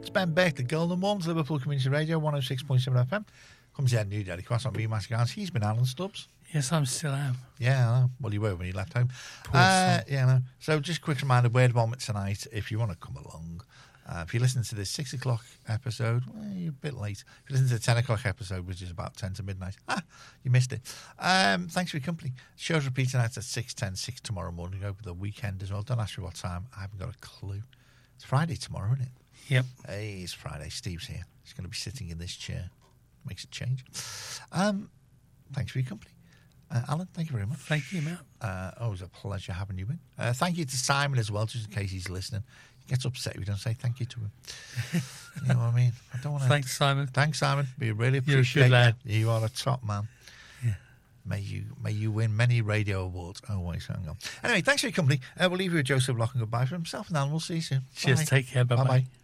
It's Ben Beck, the Golden Ones, Liverpool Community Radio, 106.7 FM. Comes here, new Daddy Cross on VMAX Guys. He's been Alan Stubbs. Yes, I'm still am. Yeah, I know. Well, you were when you left home. Yeah, I know. So just a quick reminder, Word Vomit tonight, if you want to come along. If you listen to this 6 o'clock episode, well, you're a bit late. If you listen to the 10 o'clock episode, which is about 10 to midnight, you missed it. Thanks for your company. Show's repeating tonight at 6:10, 6 tomorrow morning, over the weekend as well. Don't ask me what time. I haven't got a clue. It's Friday tomorrow, isn't it? Yep. Hey, it's Friday. Steve's here. He's going to be sitting in this chair. Makes a change. Thanks for your company. Alan, thank you very much. Thank you, Matt. Always a pleasure having you in. Thank you to Simon as well, just in case he's listening. He gets upset if we don't say thank you to him. You know what I mean? I don't want to. Thanks, Simon. Thanks, Simon. We really appreciate You're a good lad. You are a top man. Yeah. May you win many radio awards. Oh, wait, hang on. Anyway, thanks for your company. We'll leave you with Joseph Lock and goodbye for himself and Alan. We'll see you soon. Cheers. Bye. Take care. Bye-bye. Bye-bye.